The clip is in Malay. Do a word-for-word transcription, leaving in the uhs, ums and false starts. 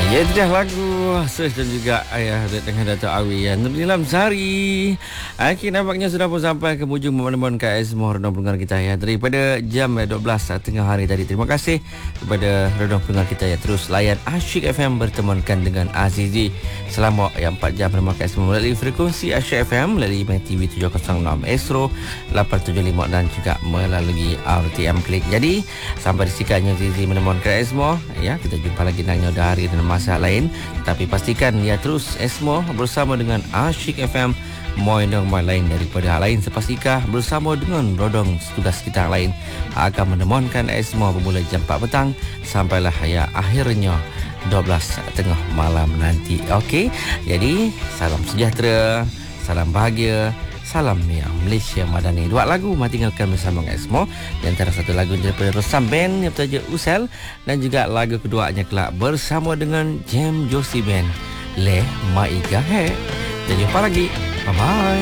Ya, itu dah lagu Sus dan juga ayah dengan Dato' Awi ya. Nurnilam Sari. Okey, nampaknya sudah pun sampai ke hujung momen-momen K S Mo Redong Pendengar kita ya. Daripada jam dua belas tengah hari tadi. Terima kasih kepada Redong Pendengar kita ya. Terus layan Asyik F M bertemankan dengan Azizi selama yang empat jam bersama K S Mo melalui frekuensi Asyik F M, melalui My T V tujuh kosong enam Astro lapan tujuh lima dan juga melalui R T M Klik. Jadi sampai di sini Azizi menemukan K S Mo ya. Kita jumpa lagi nanti dah hari dan masa lain, tapi pastikan ya terus Esmo bersama dengan Asyik F M, moi dong moi lain daripada hal lain sepastika bersama dengan rodong tugas kita lain akan menemukan Esmo bermula jam empat petang sampailah ya akhirnya dua belas tengah malam nanti. Okey, jadi salam sejahtera, salam bahagia, salam ya Malaysia Madani. Dua lagu mari tinggalkan bersama Esmo. Di antara satu lagu daripada Rosam Band yang bertajuk Usel, dan juga lagu keduanya kelak bersama dengan Jem Josie Band, Le Maiga He. Dan jumpa lagi. Bye bye.